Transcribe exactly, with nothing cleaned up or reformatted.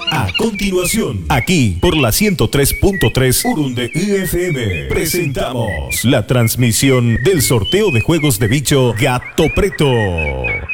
A continuación, aquí por la ciento tres punto tres Urunde I F M, presentamos la transmisión del sorteo de juegos de bicho Gato Preto.